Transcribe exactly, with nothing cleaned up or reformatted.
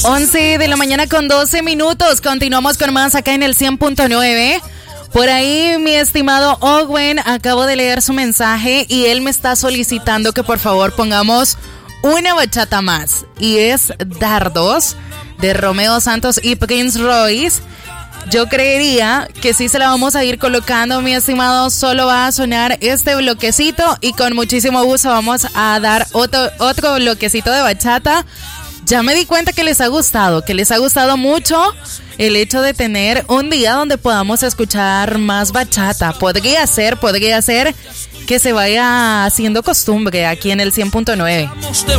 once de la mañana con doce minutos. Continuamos con más acá en el cien punto nueve. Por ahí, mi estimado Owen, acabo de leer su mensaje y él me está solicitando que por favor pongamos una bachata más. Y es Dardos, de Romeo Santos y Prince Royce. Yo creería que sí se la vamos a ir colocando, mi estimado. Solo va a sonar este bloquecito y con muchísimo gusto vamos a dar otro, otro bloquecito de bachata. Ya me di cuenta que les ha gustado, que les ha gustado mucho el hecho de tener un día donde podamos escuchar más bachata. Podría ser, podría ser que se vaya haciendo costumbre aquí en el cien punto nueve.